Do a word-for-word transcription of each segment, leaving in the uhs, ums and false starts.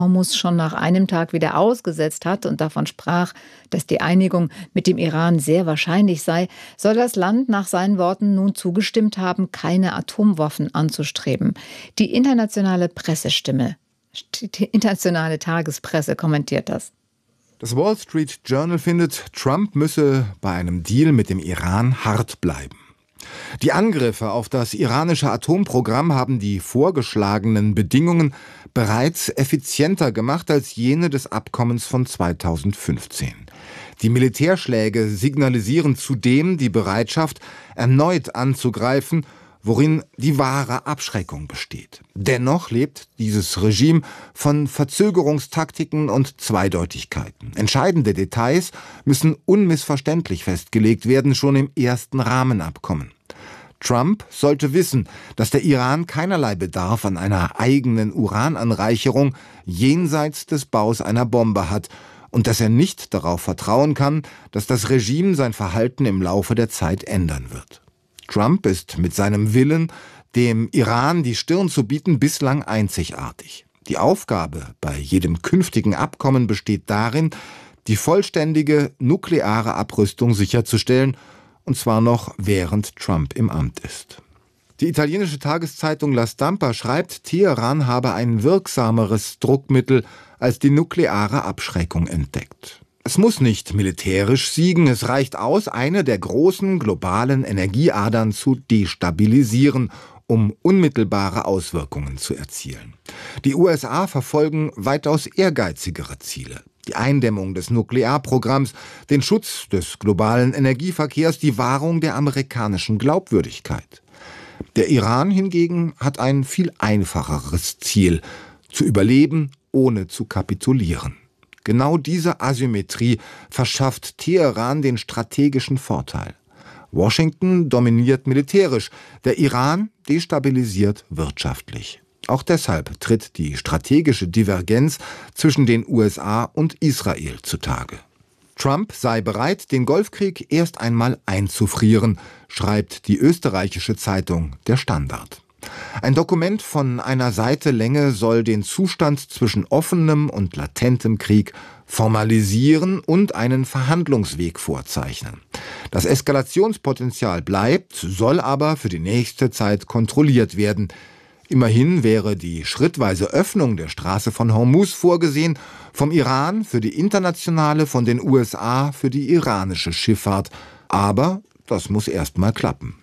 Hormuz schon nach einem Tag wieder ausgesetzt hat und davon sprach, dass die Einigung mit dem Iran sehr wahrscheinlich sei, soll das Land nach seinen Worten nun zugestimmt haben, keine Atomwaffen anzustreben. Die internationale Pressestimme, die internationale Tagespresse kommentiert das. Das Wall Street Journal findet, Trump müsse bei einem Deal mit dem Iran hart bleiben. Die Angriffe auf das iranische Atomprogramm haben die vorgeschlagenen Bedingungen bereits effizienter gemacht als jene des Abkommens von zweitausendfünfzehn. Die Militärschläge signalisieren zudem die Bereitschaft, erneut anzugreifen, worin die wahre Abschreckung besteht. Dennoch lebt dieses Regime von Verzögerungstaktiken und Zweideutigkeiten. Entscheidende Details müssen unmissverständlich festgelegt werden, schon im ersten Rahmenabkommen. Trump sollte wissen, dass der Iran keinerlei Bedarf an einer eigenen Urananreicherung jenseits des Baus einer Bombe hat und dass er nicht darauf vertrauen kann, dass das Regime sein Verhalten im Laufe der Zeit ändern wird. Trump ist mit seinem Willen, dem Iran die Stirn zu bieten, bislang einzigartig. Die Aufgabe bei jedem künftigen Abkommen besteht darin, die vollständige nukleare Abrüstung sicherzustellen, und zwar noch während Trump im Amt ist. Die italienische Tageszeitung La Stampa schreibt, Teheran habe ein wirksameres Druckmittel als die nukleare Abschreckung entdeckt. Es muss nicht militärisch siegen, es reicht aus, eine der großen globalen Energieadern zu destabilisieren, um unmittelbare Auswirkungen zu erzielen. Die U S A verfolgen weitaus ehrgeizigere Ziele. Die Eindämmung des Nuklearprogramms, den Schutz des globalen Energieverkehrs, die Wahrung der amerikanischen Glaubwürdigkeit. Der Iran hingegen hat ein viel einfacheres Ziel: zu überleben, ohne zu kapitulieren. Genau diese Asymmetrie verschafft Teheran den strategischen Vorteil. Washington dominiert militärisch, der Iran destabilisiert wirtschaftlich. Auch deshalb tritt die strategische Divergenz zwischen den U S A und Israel zutage. Trump sei bereit, den Golfkrieg erst einmal einzufrieren, schreibt die österreichische Zeitung Der Standard. Ein Dokument von einer Seite Länge soll den Zustand zwischen offenem und latentem Krieg formalisieren und einen Verhandlungsweg vorzeichnen. Das Eskalationspotenzial bleibt, soll aber für die nächste Zeit kontrolliert werden. Immerhin wäre die schrittweise Öffnung der Straße von Hormuz vorgesehen, vom Iran für die internationale, von den U S A für die iranische Schifffahrt. Aber das muss erst mal klappen.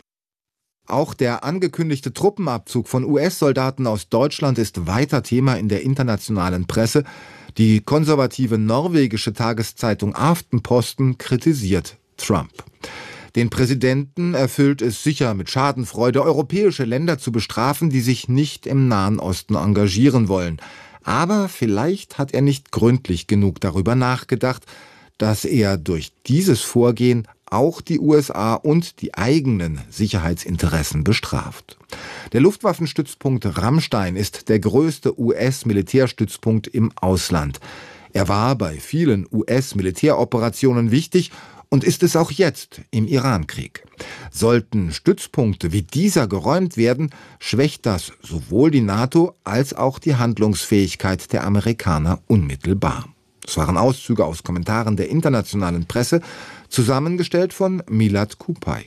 Auch der angekündigte Truppenabzug von U S-Soldaten aus Deutschland ist weiter Thema in der internationalen Presse. Die konservative norwegische Tageszeitung Aftenposten kritisiert Trump. Den Präsidenten erfüllt es sicher mit Schadenfreude, europäische Länder zu bestrafen, die sich nicht im Nahen Osten engagieren wollen. Aber vielleicht hat er nicht gründlich genug darüber nachgedacht, dass er durch dieses Vorgehen auch die U S A und die eigenen Sicherheitsinteressen bestraft. Der Luftwaffenstützpunkt Ramstein ist der größte U S-Militärstützpunkt im Ausland. Er war bei vielen U S-Militäroperationen wichtig und ist es auch jetzt im Irankrieg. Sollten Stützpunkte wie dieser geräumt werden, schwächt das sowohl die NATO als auch die Handlungsfähigkeit der Amerikaner unmittelbar. Das waren Auszüge aus Kommentaren der internationalen Presse, zusammengestellt von Milad Kupay.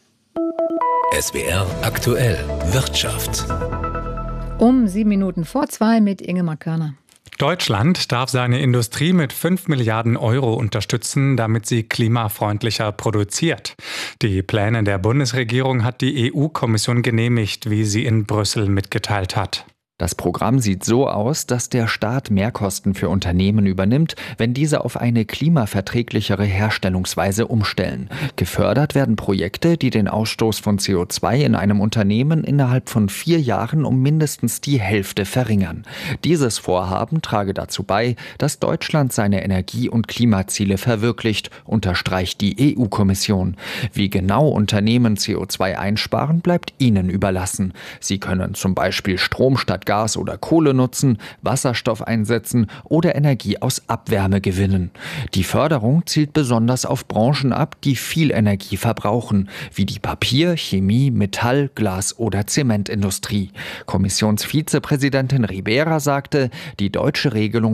S W R aktuell Wirtschaft. Um sieben Minuten vor zwei mit Ingemar Körner. Deutschland darf seine Industrie mit fünf Milliarden Euro unterstützen, damit sie klimafreundlicher produziert. Die Pläne der Bundesregierung hat die E U-Kommission genehmigt, wie sie in Brüssel mitgeteilt hat. Das Programm sieht so aus, dass der Staat Mehrkosten für Unternehmen übernimmt, wenn diese auf eine klimaverträglichere Herstellungsweise umstellen. Gefördert werden Projekte, die den Ausstoß von C O zwei in einem Unternehmen innerhalb von vier Jahren um mindestens die Hälfte verringern. Dieses Vorhaben trage dazu bei, dass Deutschland seine Energie- und Klimaziele verwirklicht, unterstreicht die E U-Kommission. Wie genau Unternehmen C O zwei einsparen, bleibt ihnen überlassen. Sie können zum Beispiel Strom statt Gas oder Kohle nutzen, Wasserstoff einsetzen oder Energie aus Abwärme gewinnen. Die Förderung zielt besonders auf Branchen ab, die viel Energie verbrauchen, wie die Papier-, Chemie-, Metall-, Glas- oder Zementindustrie. Kommissionsvizepräsidentin Ribera sagte, die deutsche Regelung